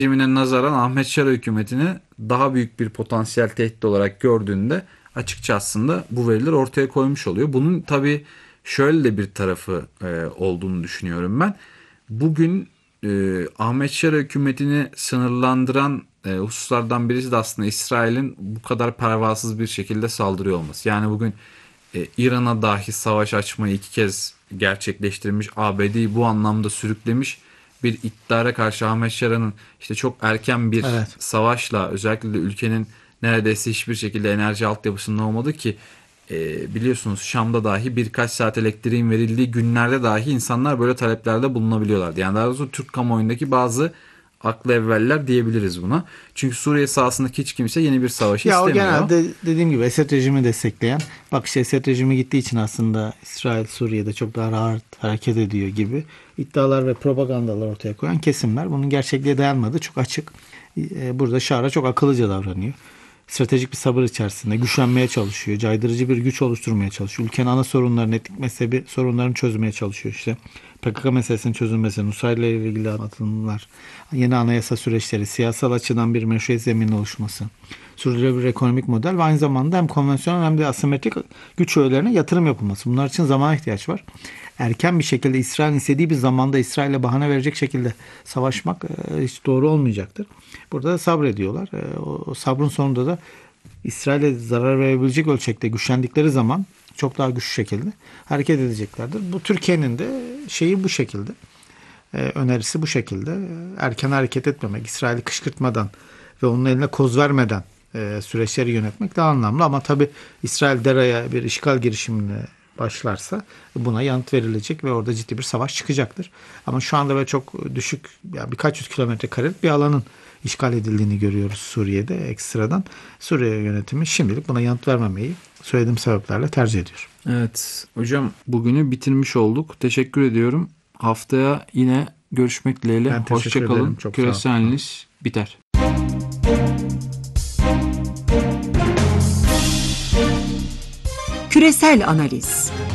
rejimine nazaran Ahmet Şara hükümetini daha büyük bir potansiyel tehdit olarak gördüğünde açıkça aslında bu veriler ortaya koymuş oluyor. Bunun tabii şöyle de bir tarafı olduğunu düşünüyorum ben. Bugün Ahmet Şara hükümetini sınırlandıran hususlardan birisi de aslında İsrail'in bu kadar pervasız bir şekilde saldırıyor olması. Yani bugün İran'a dahi savaş açmayı 2 kez gerçekleştirmiş, ABD'yi bu anlamda sürüklemiş bir iktidara karşı Ahmet Şara'nın işte çok erken bir Evet. savaşla, özellikle de ülkenin neredeyse hiçbir şekilde enerji altyapısının olmadığı ki biliyorsunuz Şam'da dahi birkaç saat elektriğin verildiği günlerde dahi insanlar böyle taleplerde bulunabiliyorlardı. Yani daha doğrusu Türk kamuoyundaki bazı aklı evveller diyebiliriz buna. Çünkü Suriye sahasındaki hiç kimse yeni bir savaşı Ya o istemiyor. genelde dediğim gibi Esed rejimi destekleyen, bak işte Esed rejimi gittiği için aslında İsrail Suriye'de çok daha rahat hareket ediyor gibi iddialar ve propagandalar ortaya koyan kesimler. Bunun gerçekliğe dayanmadığı çok açık. Burada Şara çok akıllıca davranıyor. Stratejik bir sabır içerisinde güçlenmeye çalışıyor. Caydırıcı bir güç oluşturmaya çalışıyor. Ülkenin ana sorunlarını, etnik mezhebi sorunlarını çözmeye çalışıyor işte. PKK meselesinin çözülmesi, Nusayr ile ilgili atılımlar, yeni anayasa süreçleri, siyasal açıdan bir meşruiyet zemininin oluşması, sürdürülebilir ekonomik model ve aynı zamanda hem konvansiyonel hem de asimetrik güç öğelerine yatırım yapılması. Bunlar için zamana ihtiyaç var. Erken bir şekilde İsrail'in istediği bir zamanda İsrail'e bahane verecek şekilde savaşmak hiç doğru olmayacaktır. Burada da sabrediyorlar. O sabrın sonunda da İsrail'e zarar verebilecek ölçekte güçlendikleri zaman çok daha güçlü şekilde hareket edeceklerdir. Bu Türkiye'nin de şeyi bu şekilde. Önerisi bu şekilde. Erken hareket etmemek, İsrail'i kışkırtmadan ve onun eline koz vermeden süreçleri yönetmek daha anlamlı. Ama tabii İsrail Dera'ya bir işgal girişimine başlarsa buna yanıt verilecek ve orada ciddi bir savaş çıkacaktır. Ama şu anda böyle çok düşük, yani birkaç yüz kilometre karelik bir alanın işgal edildiğini görüyoruz Suriye'de ekstradan. Suriye yönetimi şimdilik buna yanıt vermemeyi söylediğim sebeplerle tercih ediyor. Evet hocam, bugünü bitirmiş olduk. Teşekkür ediyorum. Haftaya yine görüşmek dileğiyle. Ben Hoşça teşekkür ederim. kalın. Çok sağ Küresel olun. analiz biter. Küresel analiz.